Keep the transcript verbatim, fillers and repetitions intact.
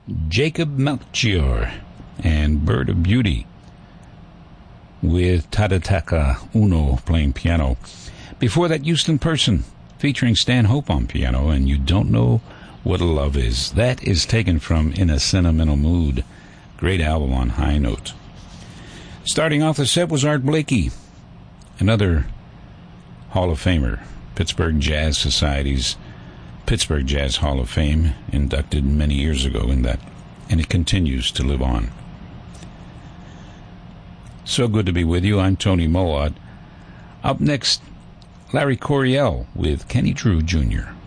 Jacob Melchior and Bird of Beauty, with Tadetaka Uno playing piano. Before that, Houston Person featuring Stan Hope on piano, and You Don't Know What a Love Is. That is taken from In a Sentimental Mood. Great album on High Note. Starting off the set was Art Blakey, another Hall of Famer, Pittsburgh Jazz Society's Pittsburgh Jazz Hall of Fame, inducted many years ago in that, and it continues to live on. So good to be with you. I'm Tony Mowatt. Up next, Larry Coryell with Kenny Drew Junior